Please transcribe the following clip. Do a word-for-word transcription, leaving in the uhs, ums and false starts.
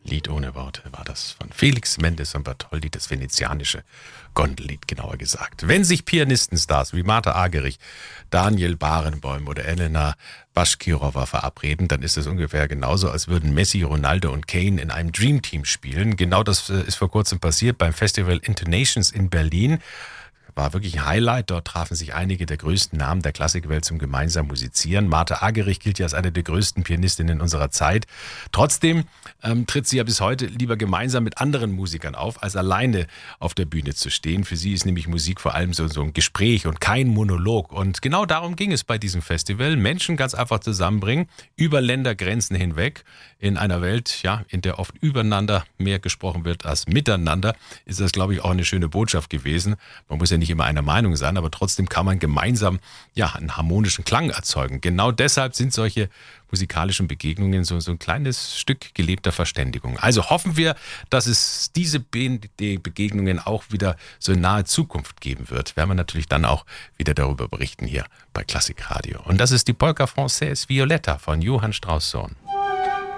Lied ohne Worte war das von Felix Mendes und Bartholdy, das venezianische Gondellied genauer gesagt. Wenn sich Pianistenstars wie Martha Argerich, Daniel Barenboim oder Elena Baschkirova verabreden, dann ist es ungefähr genauso, als würden Messi, Ronaldo und Kane in einem Dreamteam spielen. Genau das ist vor kurzem passiert beim Festival Intonations in Berlin. War wirklich ein Highlight. Dort trafen sich einige der größten Namen der Klassikwelt zum gemeinsamen Musizieren. Martha Argerich gilt ja als eine der größten Pianistinnen unserer Zeit. Trotzdem ähm, tritt sie ja bis heute lieber gemeinsam mit anderen Musikern auf, als alleine auf der Bühne zu stehen. Für sie ist nämlich Musik vor allem so, so ein Gespräch und kein Monolog. Und genau darum ging es bei diesem Festival. Menschen ganz einfach zusammenbringen, über Ländergrenzen hinweg. In einer Welt, ja, in der oft übereinander mehr gesprochen wird als miteinander, ist das, glaube ich, auch eine schöne Botschaft gewesen. Man muss ja nicht immer einer Meinung sein, aber trotzdem kann man gemeinsam ja einen harmonischen Klang erzeugen. Genau deshalb sind solche musikalischen Begegnungen so, so ein kleines Stück gelebter Verständigung. Also hoffen wir, dass es diese Be- die Begegnungen auch wieder so in naher Zukunft geben wird. Werden wir natürlich dann auch wieder darüber berichten hier bei Klassikradio. Und das ist die Polka Française Violetta von Johann Strauss Sohn.